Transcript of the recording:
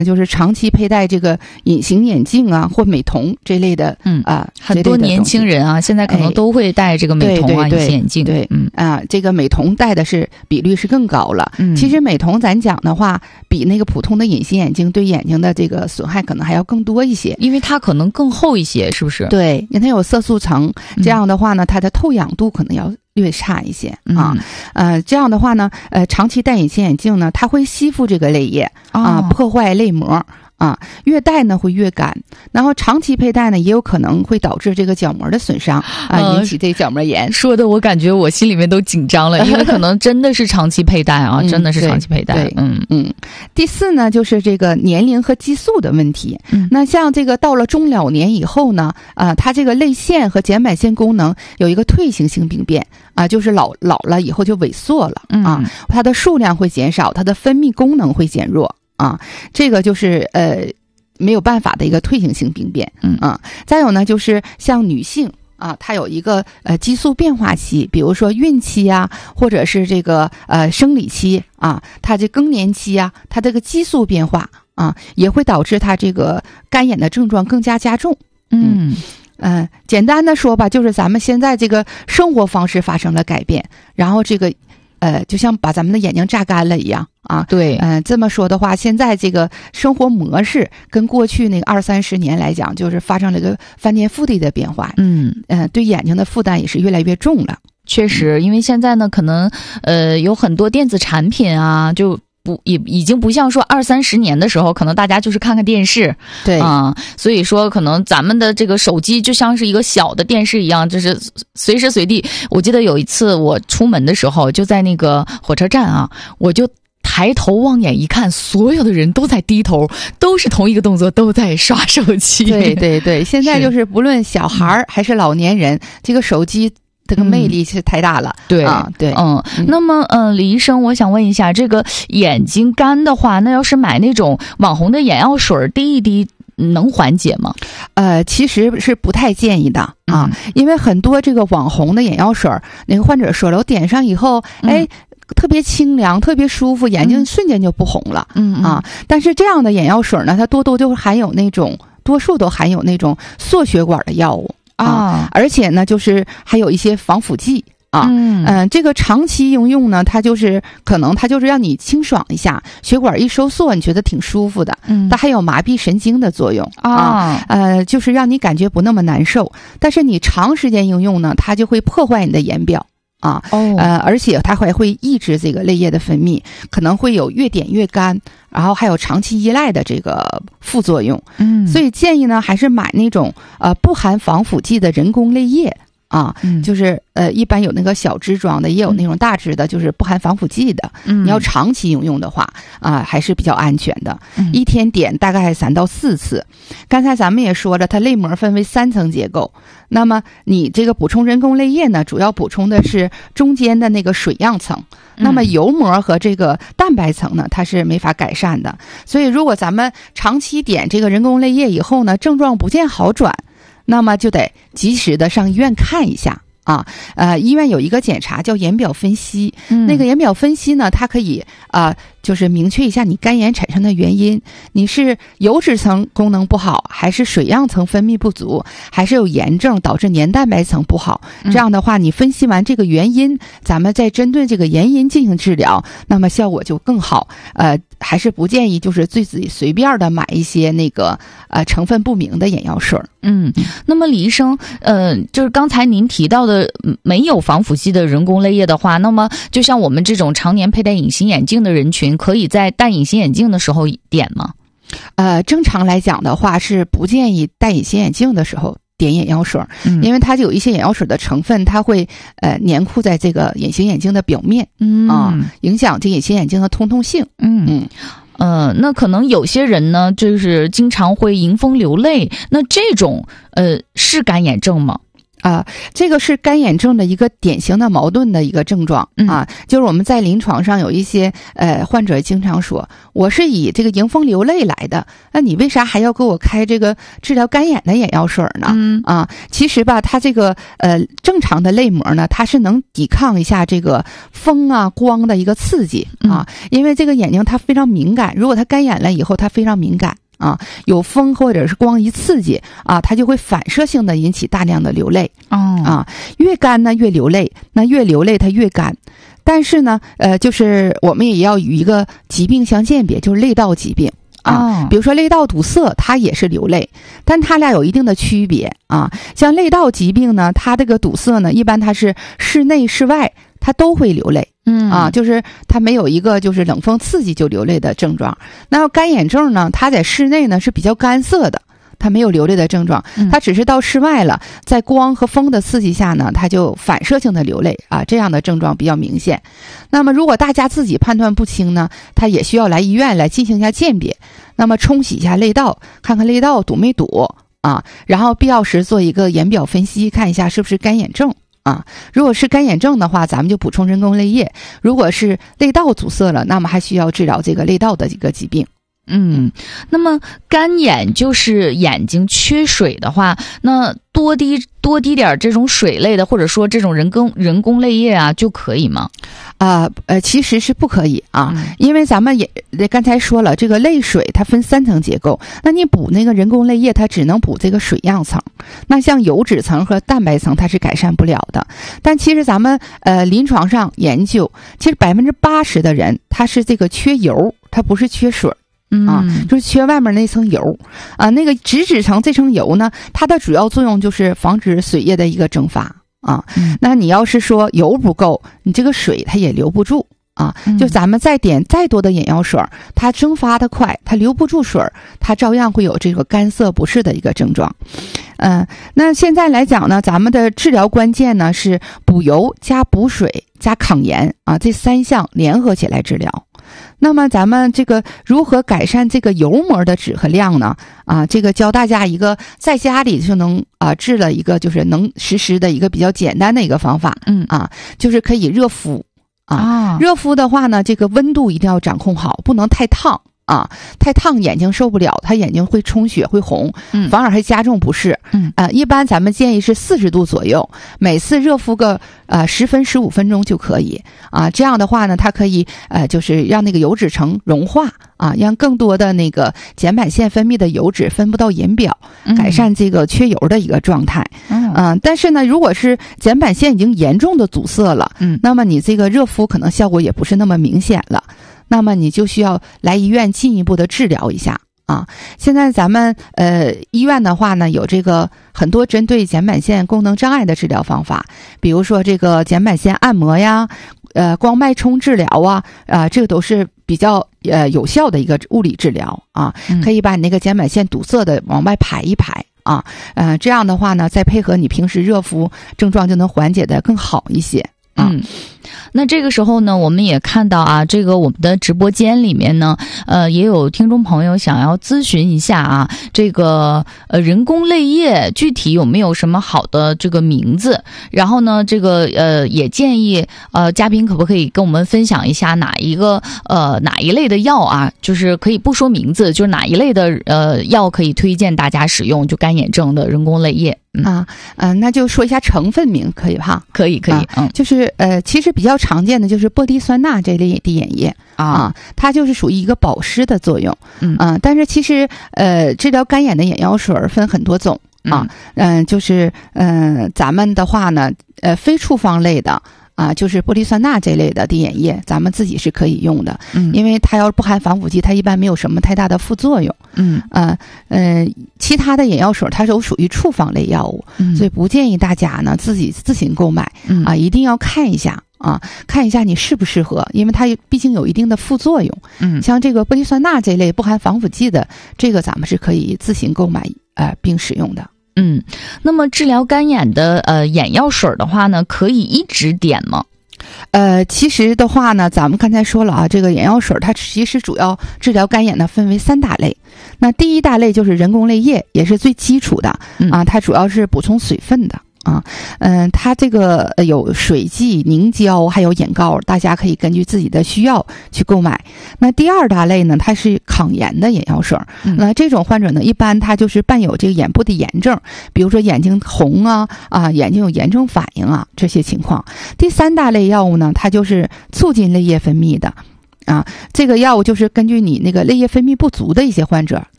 就是长期佩戴这个隐形眼镜啊或美瞳这类的很多年轻人啊现在可能都会戴这个美瞳啊隐形眼镜。 对，这个美瞳戴的是比率是更高了。其实美瞳咱讲的话比那个普通的隐形眼镜对眼睛的这个损害可能还要更多一些， 因为它可能更厚一些，是不是？ 对，因为它有色素层，这样的话呢它的透氧度可能要略差一些这样的话呢长期戴隐形眼镜呢它会吸附这个泪液破坏泪膜越戴呢会越干，然后长期佩戴呢也有可能会导致这个角膜的损伤引起这个角膜炎。 说的我感觉我心里面都紧张了，因为可能真的是长期佩戴真的是长期佩戴。 第四呢就是这个年龄和激素的问题。那像这个到了中老年以后呢它这个泪腺和睑板腺功能有一个退行性病变就是老了以后就萎缩了它的数量会减少，它的分泌功能会减弱这个就是没有办法的一个退行性病变。再有呢就是像女性它有一个激素变化期，比如说孕期或者是这个生理期它这更年期它这个激素变化也会导致它这个干眼的症状更加加重。简单的说吧，就是咱们现在这个生活方式发生了改变，然后这个就像把咱们的眼睛榨干了一样对， 这么说的话，现在这个生活模式跟过去那个20-30年来讲，就是发生了一个翻天覆地的变化。对眼睛的负担也是越来越重了。 确实，因为现在呢，可能有很多电子产品就已经不像说20-30年的时候，可能大家就是看看电视， 对所以说可能咱们的这个手机就像是一个小的电视一样，就是随时随地。我记得有一次我出门的时候，就在那个火车站我就抬头望眼一看，所有的人都在低头，都是同一个动作，都在刷手机。 对，现在就是不论小孩还是老年人，这个手机这个魅力是太大了。 对。那么李医生，我想问一下，这个眼睛干的话，那要是买那种网红的眼药水滴一滴能缓解吗？ 其实是不太建议的因为很多这个网红的眼药水那个患者说了，我点上以后特别清凉，特别舒服，眼睛瞬间就不红了但是这样的眼药水呢，它多数都含有那种缩血管的药物而且呢就是还有一些防腐剂这个长期应用呢，它就是让你清爽一下，血管一收缩，你觉得挺舒服的它还有麻痹神经的作用就是让你感觉不那么难受。但是你长时间应用呢，它就会破坏你的眼表而且它还会抑制这个泪液的分泌，可能会有越点越干，然后还有长期依赖的这个副作用所以建议呢还是买那种不含防腐剂的人工泪液就是一般有那个小支装的，也有那种大支的，就是不含防腐剂的你要长期应用的话还是比较安全的一天点大概3到4次。刚才咱们也说了，它泪膜分为3层结构，那么你这个补充人工泪液呢，主要补充的是中间的那个水样层那么油膜和这个蛋白层呢，它是没法改善的。所以如果咱们长期点这个人工泪液以后呢，症状不见好转，那么就得及时的上医院看一下医院有一个检查叫眼表分析那个眼表分析呢，它可以就是明确一下你干眼产生的原因，你是油脂层功能不好，还是水样层分泌不足，还是有炎症导致黏蛋白层不好这样的话，你分析完这个原因，咱们再针对这个原因进行治疗，那么效果就更好还是不建议就是自己随便的买一些那个成分不明的眼药水那么李医生就是刚才您提到的没有防腐剂的人工泪液的话，那么就像我们这种常年佩戴隐形眼镜的人群，可以在戴隐形眼镜的时候点吗？ 正常来讲的话是不建议戴隐形眼镜的时候点眼药水因为它有一些眼药水的成分，它会粘附在这个隐形眼镜的表面影响这隐形眼镜的通透性那可能有些人呢，就是经常会迎风流泪，那这种是干眼症吗？ 这个是干眼症的一个典型的矛盾的一个症状啊，就是我们在临床上有一些患者经常说，我是以这个迎风流泪来的，那你为啥还要给我开这个治疗干眼的眼药水呢？其实吧，它这个正常的泪膜呢，它是能抵抗一下这个风啊光的一个刺激啊，因为这个眼睛它非常敏感，如果它干眼了以后，它非常敏感。有风或者是光一刺激它就会反射性的引起大量的流泪越干呢越流泪，那越流泪它越干。但是呢就是我们也要与一个疾病相鉴别，就是泪道疾病比如说泪道堵塞它也是流泪，但它俩有一定的区别像泪道疾病呢，它这个堵塞呢一般它是室内室外它都会流泪就是它没有一个就是冷风刺激就流泪的症状。那干眼症呢，它在室内呢是比较干涩的，它没有流泪的症状，它只是到室外了，在光和风的刺激下呢，它就反射性的流泪这样的症状比较明显。那么如果大家自己判断不清呢，它也需要来医院来进行一下鉴别，那么冲洗一下泪道，看看泪道堵没堵然后必要时做一个眼表分析，看一下是不是干眼症如果是干眼症的话，咱们就补充人工泪液；如果是泪道阻塞了，那么还需要治疗这个泪道的一个疾病。 那么干眼就是眼睛缺水的话，那多滴点这种水类的，或者说这种人工泪液就可以吗？ 其实是不可以因为咱们也刚才说了，这个泪水它分3层结构，那你补那个人工泪液，它只能补这个水样层，那像油脂层和蛋白层它是改善不了的。但其实咱们临床上研究，其实80%的人他是这个缺油，他不是缺水。就是缺外面那层油那个脂层这层油呢，它的主要作用就是防止水液的一个蒸发那你要是说油不够，你这个水它也留不住就咱们再点再多的眼药水，它蒸发的快，它留不住水，它照样会有这个干涩不适的一个症状。那现在来讲呢，咱们的治疗关键呢是补油加补水加抗炎这3项联合起来治疗。那么咱们这个如何改善这个油膜的质和量呢？这个教大家一个在家里就能治了一个就是能实施的一个比较简单的一个方法就是可以热敷热敷的话呢，这个温度一定要掌控好，不能太烫太烫眼睛受不了，它眼睛会充血会红反而还加重不适一般咱们建议是40度左右，每次热敷个10分15分钟就可以这样的话呢，它可以就是让那个油脂层融化让更多的那个睑板腺分泌的油脂分布到眼表，改善这个缺油的一个状态但是呢，如果是睑板腺已经严重的阻塞了那么你这个热敷可能效果也不是那么明显了，那么你就需要来医院进一步的治疗一下现在咱们医院的话呢，有这个很多针对睑板腺功能障碍的治疗方法，比如说这个睑板腺按摩呀光脉冲治疗这个都是比较有效的一个物理治疗可以把你那个睑板腺堵塞的往外排一排这样的话呢，再配合你平时热敷，症状就能缓解的更好一些那这个时候呢，我们也看到这个我们的直播间里面呢，也有听众朋友想要咨询一下这个人工泪液具体有没有什么好的这个名字？然后呢，这个也建议嘉宾可不可以跟我们分享一下哪一类的药就是可以不说名字，就是哪一类的药可以推荐大家使用，就干眼症的人工泪液。 那就说一下成分名可以哈？ 可以就是其实比较常见的就是玻地酸钠这类滴眼液它就是属于一个保湿的作用但是其实治疗干眼的眼药水分很多种就是咱们的话呢非处方类的就是玻地酸钠这类的滴眼液，咱们自己是可以用的因为它要不含防腐剂，它一般没有什么太大的副作用其他的眼药水它都属于处方类药物所以不建议大家呢自己自行购买一定要看一下看一下你适不适合，因为它毕竟有一定的副作用像这个玻地酸钠这类不含防腐剂的，这个咱们是可以自行购买并使用的那么治疗干眼的眼药水的话呢，可以一直点吗？ 其实的话呢，咱们刚才说了这个眼药水它其实主要治疗干眼呢分为3大类。那第一大类就是人工泪液，也是最基础的它主要是补充水分的它这个有水剂、凝胶还有眼膏，大家可以根据自己的需要去购买。那第二大类呢，它是抗炎的眼药水。那这种患者呢，一般他就是伴有这个眼部的炎症，比如说眼睛红眼睛有炎症反应这些情况。第三大类药物呢，它就是促进泪液分泌的。这个药物就是根据你那个泪液分泌不足的一些患者